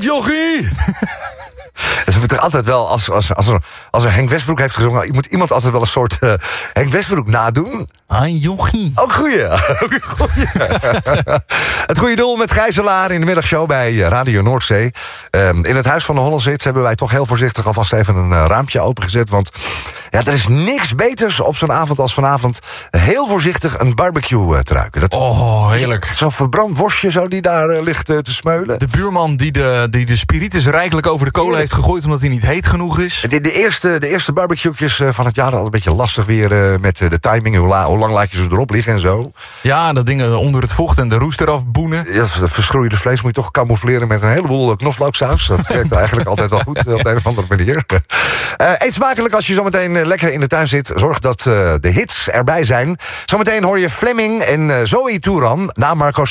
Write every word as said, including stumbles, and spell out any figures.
jochie! Dus we moeten er altijd wel, als, als, als, er, als er Henk Westbroek heeft gezongen... moet iemand altijd wel een soort uh, Henk Westbroek nadoen. Ah, jochie. Ook goeie. Ook goeie. Het goede doel met Gijzelaar in de middagshow bij Radio Noordzee. Um, in het Huis van de Hollandse Hits hebben wij toch heel voorzichtig... alvast even een uh, raampje opengezet. Want ja, er is niks beters op zo'n avond als vanavond... heel voorzichtig een barbecue uh, te ruiken. Dat, oh, heerlijk. Zo'n verbrand worstje zo die daar uh, ligt uh, te smeulen. De buurman die de, die de spiritus rijkelijk over de kolen heeft gegooid... omdat hij niet heet genoeg is. De, de, eerste, de eerste barbecue's uh, van het jaar al een beetje lastig weer... Uh, met uh, de timing, hoe, la, hoe lang laat je ze erop liggen en zo. Ja, dat dingen onder het vocht en de roest eraf boenen. Ja, dat verschroeide vlees moet je toch camoufleren met een heleboel knoflooksaus. Dat werkt eigenlijk altijd wel goed uh, op de een of andere manier. Uh, eet smakelijk als je zometeen uh, lekker in de tuin zit. Zorg dat uh, de hits erbij zijn. Zometeen hoor je Fleming en uh, Zoe Touran na Marco